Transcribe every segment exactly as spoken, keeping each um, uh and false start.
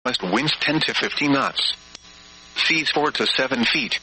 West winds ten to fifteen knots. Seas four to seven feet.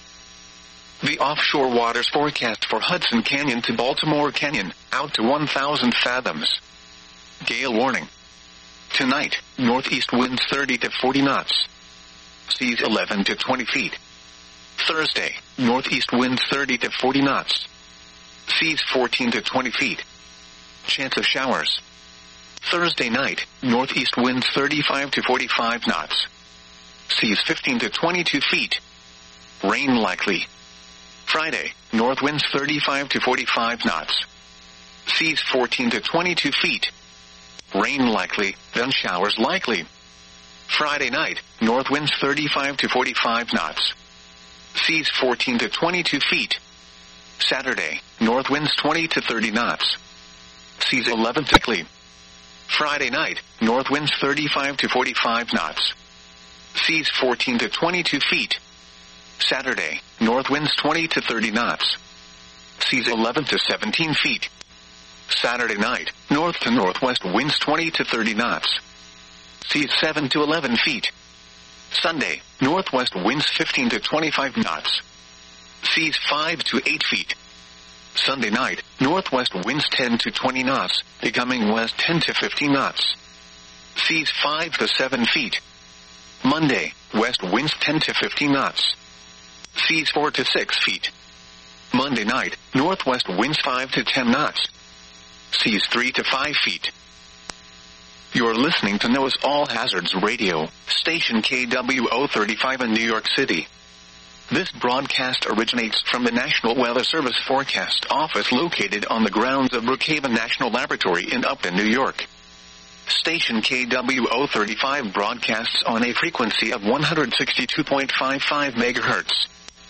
The offshore waters forecast for Hudson Canyon to Baltimore Canyon, out to one thousand fathoms. Gale warning. Tonight, northeast winds thirty to forty knots. Seas eleven to twenty feet. Thursday, northeast winds thirty to forty knots. Seas fourteen to twenty feet. Chance of showers. Thursday night, northeast winds thirty-five to forty-five knots. Seas fifteen to twenty-two feet. Rain likely. Friday, north winds thirty-five to forty-five knots. Seas fourteen to twenty-two feet. Rain likely, then showers likely. Friday night, north winds thirty-five to forty-five knots. Seas fourteen to twenty-two feet. Saturday, north winds twenty to thirty knots. Seas eleven to likely. Friday night, north winds thirty-five to forty-five knots. Seas fourteen to twenty-two feet. Saturday, north winds twenty to thirty knots. Seas eleven to seventeen feet. Saturday night, north to northwest winds twenty to thirty knots. Seas seven to eleven feet. Sunday, northwest winds fifteen to twenty-five knots. Seas five to eight feet. Sunday night, northwest winds ten to twenty knots, becoming west ten to fifteen knots. Seas five to seven feet. Monday, west winds ten to fifteen knots. Seas four to six feet. Monday night, northwest winds five to ten knots. Seas three to five feet. You're listening to NOAA's All Hazards Radio, station K W O thirty-five in New York City. This broadcast originates from the National Weather Service Forecast Office located on the grounds of Brookhaven National Laboratory in Upton, New York. Station K W O thirty-five broadcasts on a frequency of one hundred sixty-two point five five megahertz.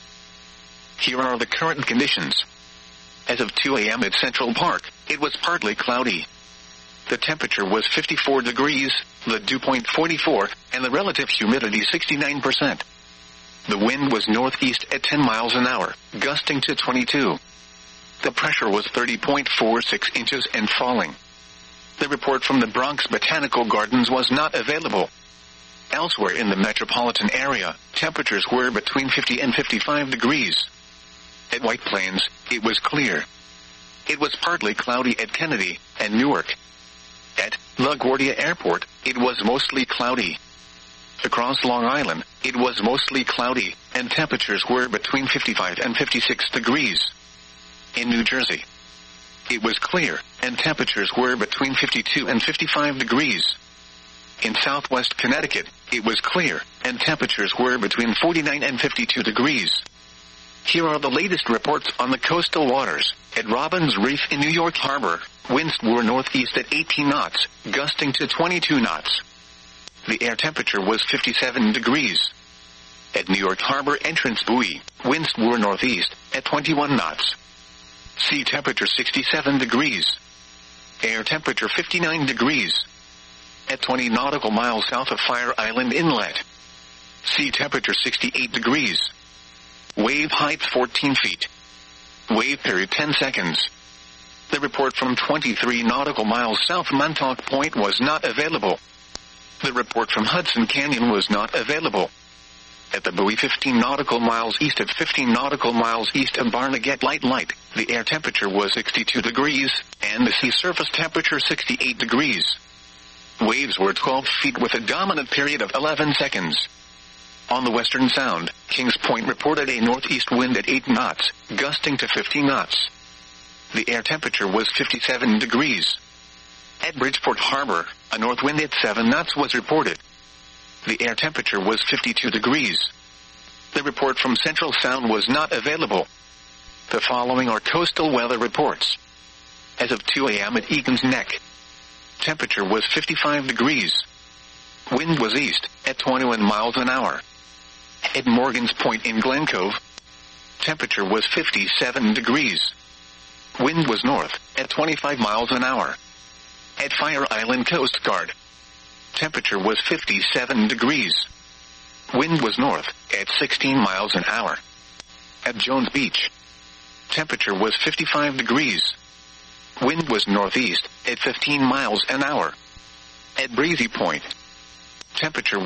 Here are the current conditions. As of two a.m. at Central Park, it was partly cloudy. The temperature was fifty-four degrees, the dew point forty-four, and the relative humidity sixty-nine percent. The wind was northeast at ten miles an hour, gusting to twenty-two. The pressure was thirty point four six inches and falling. The report from the Bronx Botanical Gardens was not available. Elsewhere in the metropolitan area, temperatures were between fifty and fifty-five degrees. At White Plains, it was clear. It was partly cloudy at Kennedy and Newark. At LaGuardia Airport, it was mostly cloudy. Across Long Island, it was mostly cloudy, and temperatures were between fifty-five and fifty-six degrees. In New Jersey, it was clear, and temperatures were between fifty-two and fifty-five degrees. In southwest Connecticut, it was clear, and temperatures were between forty-nine and fifty-two degrees. Here are the latest reports on the coastal waters. At Robbins Reef in New York Harbor, winds were northeast at eighteen knots, gusting to twenty-two knots. The air temperature was fifty-seven degrees. At New York Harbor Entrance Buoy, winds were northeast at twenty-one knots. Sea temperature sixty-seven degrees. Air temperature fifty-nine degrees. At twenty nautical miles south of Fire Island Inlet. Sea temperature sixty-eight degrees. Wave height fourteen feet. Wave period ten seconds. The report from twenty-three nautical miles south Montauk Point was not available. The report from Hudson Canyon was not available. At the buoy fifteen nautical miles east of fifteen nautical miles east of Barnegat Light Light, the air temperature was sixty-two degrees, and the sea surface temperature sixty-eight degrees. Waves were twelve feet with a dominant period of eleven seconds. On the Western Sound, Kings Point reported a northeast wind at eight knots, gusting to fifty knots. The air temperature was fifty-seven degrees. At Bridgeport Harbor, a north wind at seven knots was reported. The air temperature was fifty-two degrees. The report from Central Sound was not available. The following are coastal weather reports. As of two a.m. at Egan's Neck, temperature was fifty-five degrees. Wind was east at twenty-one miles an hour. At Morgan's Point in Glen Cove, temperature was fifty-seven degrees. Wind was north at twenty-five miles an hour. At Fire Island Coast Guard, temperature was fifty-seven degrees. Wind was north at sixteen miles an hour. At Jones Beach, temperature was fifty-five degrees. Wind was northeast at fifteen miles an hour. At Breezy Point, temperature